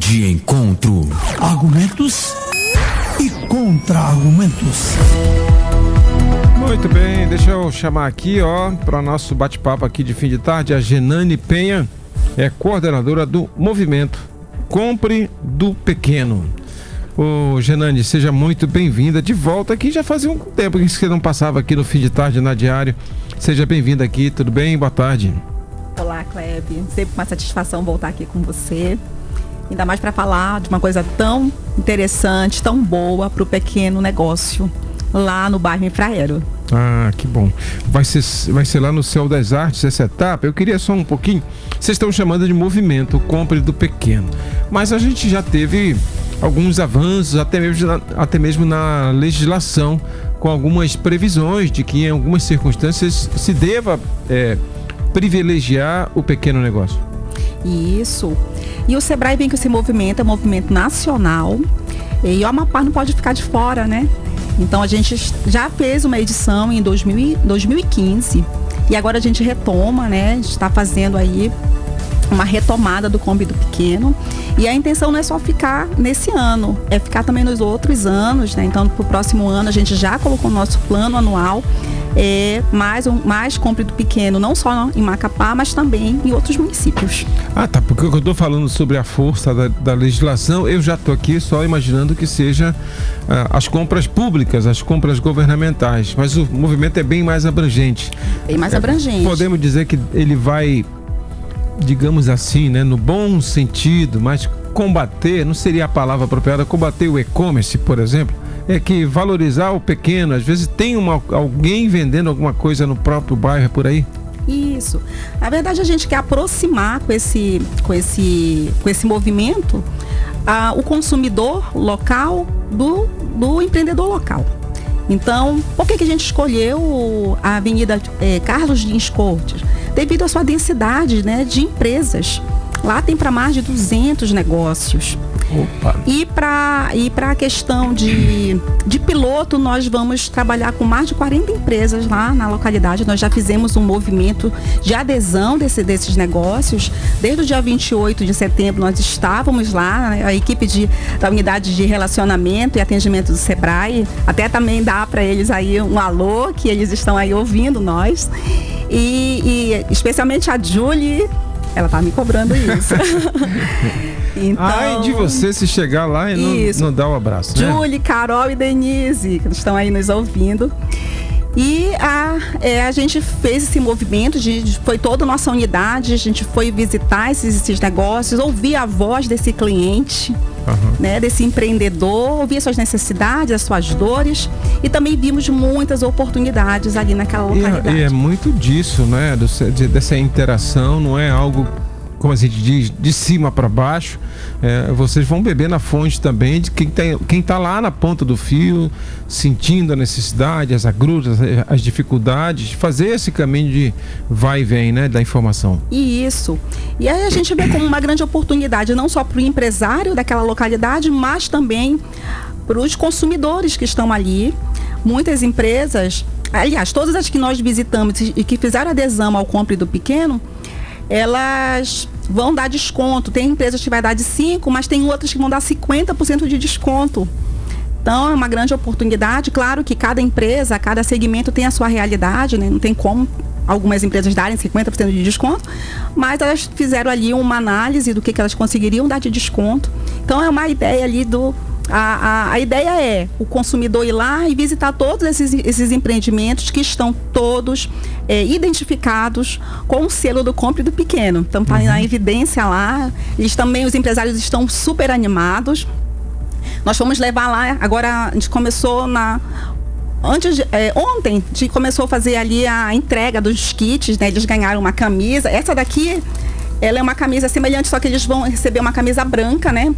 de encontro. Argumentos e contra-argumentos. Muito bem, deixa eu chamar aqui, para nosso bate-papo aqui de fim de tarde, a Genane Penha, é coordenadora do movimento Compre do Pequeno. Ô Genane, seja muito bem-vinda de volta aqui, já fazia um tempo que você não passava aqui no fim de tarde na Diário. Seja bem-vinda aqui, tudo bem? Boa tarde. Olá, Clebe, sempre uma satisfação voltar aqui com você, ainda mais para falar de uma coisa tão interessante, tão boa para o pequeno negócio lá no bairro Infraero. Ah, que bom. Vai ser lá no Céu das Artes essa etapa. Eu queria só um pouquinho, vocês estão chamando de movimento Compre do Pequeno, mas a gente já teve alguns avanços, até mesmo na legislação, com algumas previsões de que em algumas circunstâncias se deva privilegiar o pequeno negócio. Isso. E o Sebrae vem com esse movimento, é um movimento nacional, e o Amapá não pode ficar de fora, né? Então a gente já fez uma edição em 2015 e agora a gente retoma, né? A gente está fazendo aí uma retomada do Compre do Pequeno, e a intenção não é só ficar nesse ano, é ficar também nos outros anos, né? Então para o próximo ano a gente já colocou o nosso plano anual, mais Compre do Pequeno, não só em Macapá, mas também em outros municípios. Ah, tá, porque eu estou falando sobre a força da legislação, eu já estou aqui só imaginando que seja as compras públicas, as compras governamentais, mas o movimento é bem mais abrangente. Bem mais abrangente. Podemos dizer que ele vai, digamos assim, né, no bom sentido, mas combater, não seria a palavra apropriada, combater o e-commerce, por exemplo, é que valorizar o pequeno, às vezes tem alguém vendendo alguma coisa no próprio bairro por aí? Isso. Na verdade, a gente quer aproximar com esse movimento o consumidor local do empreendedor local. Então, por que a gente escolheu a Avenida Carlos Lins Cortes? Devido à sua densidade, né, de empresas. Lá tem para mais de 200 negócios. Opa. E para a questão de piloto, nós vamos trabalhar com mais de 40 empresas lá na localidade. Nós já fizemos um movimento de adesão desses negócios. Desde o dia 28 de setembro nós estávamos lá, né, a equipe da unidade de relacionamento e atendimento do Sebrae. Até também dá para eles aí um alô, que eles estão aí ouvindo nós. E especialmente a Julie, ela tá me cobrando isso. Então, ai de você se chegar lá e não dar o abraço, né? Julie, Carol e Denise, que estão aí nos ouvindo. E a gente fez esse movimento, foi toda a nossa unidade, a gente foi visitar esses negócios, ouvir a voz desse cliente, né, desse empreendedor, ouvir as suas necessidades, as suas dores, e também vimos muitas oportunidades ali naquela localidade. E é muito disso, né, dessa interação, não é algo, como a gente diz, de cima para baixo. Vocês vão beber na fonte também de quem tá lá na ponta do fio, sentindo a necessidade, as agruras, as dificuldades, de fazer esse caminho de vai e vem, né, da informação. Isso. E aí a gente vê como uma grande oportunidade, não só para o empresário daquela localidade, mas também para os consumidores que estão ali. Muitas empresas, aliás, todas as que nós visitamos e que fizeram adesão ao Compre do Pequeno, elas vão dar desconto. Tem empresas que vai dar de 5%, mas tem outras que vão dar 50% de desconto. Então é uma grande oportunidade. Claro que cada empresa, cada segmento tem a sua realidade, né? Não tem como algumas empresas darem 50% de desconto, mas elas fizeram ali uma análise do que elas conseguiriam dar de desconto. Então é uma ideia ali a ideia é o consumidor ir lá e visitar todos esses empreendimentos que estão todos identificados com o selo do Compre do Pequeno. Então está na evidência lá. Os empresários estão super animados. Nós fomos levar lá, agora a gente começou ontem a gente começou a fazer ali a entrega dos kits, né? Eles ganharam uma camisa. Essa daqui, ela é uma camisa semelhante, só que eles vão receber uma camisa branca, né?